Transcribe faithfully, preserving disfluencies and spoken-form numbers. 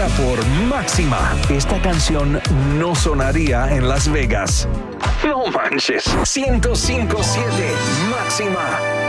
por Máxima. Esta canción no sonaría en Las Vegas. No manches. ciento cinco punto siete Máxima.